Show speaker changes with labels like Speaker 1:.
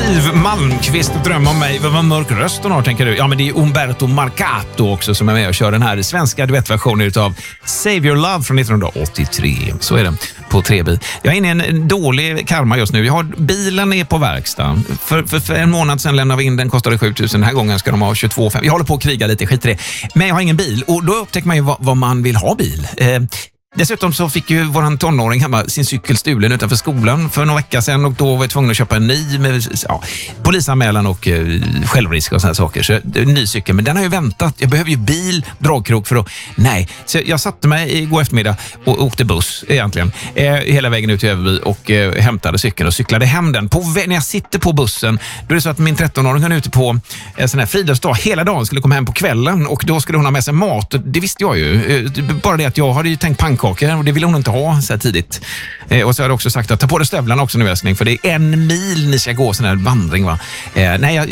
Speaker 1: Siv Malmqvist drömmer om mig. Vad var mörk röst hon har, tänker du? Ja, men det är Umberto Marcato också som är med och kör den här svenska duettversionen utav Save Your Love från 1983. Så är det på Trebi. Jag är inne i en dålig karma just nu. Bilen är på verkstad. För en månad sedan lämnade vi in den, kostade 7 000. Den här gången ska de ha 22 500. Jag håller på att kriga lite, skit i det. Men jag har ingen bil och då upptäcker man ju vad man vill ha bil. Dessutom så fick ju våran tonåring hemma sin cykel stulen utanför skolan för några veckor sedan och då var jag tvungen att köpa en ny med polisanmälan och självrisk och sådana saker. Så en ny cykel, men den har ju väntat. Jag behöver ju bil, dragkrok för att... Nej, så jag satte mig igår eftermiddag och åkte buss egentligen. Hela vägen ut till Överby och hämtade cykeln och cyklade hem den. När jag sitter på bussen, då är det så att min 13-åring är ute på en sån här fridagsdag hela dagen, skulle komma hem på kvällen och då skulle hon ha med sig mat. Det visste jag ju. Bara det att jag hade ju tänkt pannkakor och det ville hon inte ha så här tidigt. Och så har jag också sagt att ta på dig stövlarna också nu, älskling, för det är 1 mil ni ska gå sån här vandring, va? Nej,